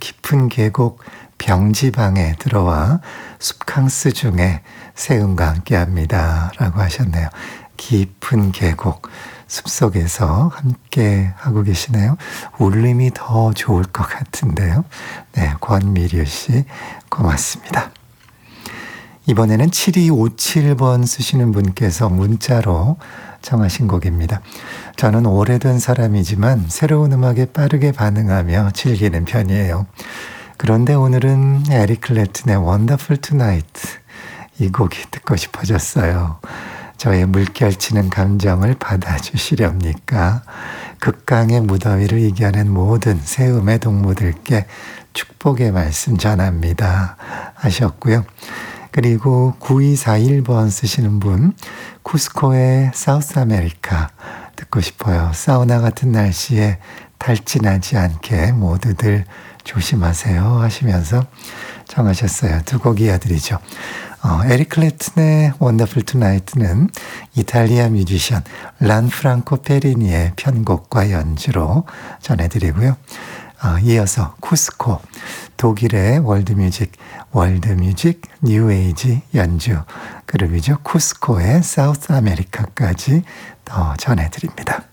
깊은 계곡 병지방에 들어와 숲캉스 중에 세음과 함께합니다 라고 하셨네요. 깊은 계곡 숲속에서 함께 하고 계시네요. 울림이 더 좋을 것 같은데요. 네, 권미류 씨 고맙습니다. 이번에는 7257번 쓰시는 분께서 문자로 청하신 곡입니다. 저는 오래된 사람이지만 새로운 음악에 빠르게 반응하며 즐기는 편이에요. 그런데 오늘은 에릭 클랩튼의 Wonderful Tonight 이 곡이 듣고 싶어졌어요. 저의 물결치는 감정을 받아주시렵니까? 극강의 무더위를 이겨낸 모든 세움의 동무들께 축복의 말씀 전합니다 하셨고요. 그리고 9241번 쓰시는 분, 쿠스코의 사우스 아메리카 듣고 싶어요. 사우나 같은 날씨에 탈진하지 않게 모두들 조심하세요 하시면서 청하셨어요. 두 곡 이어드리죠. 에릭 클랩튼의 원더풀 투나이트는 이탈리아 뮤지션 란프랑코 페리니의 편곡과 연주로 전해드리고요. 이어서 쿠스코, 독일의 월드뮤직 뉴에이지 연주 그룹이죠. 쿠스코의 사우스 아메리카까지 더 전해드립니다.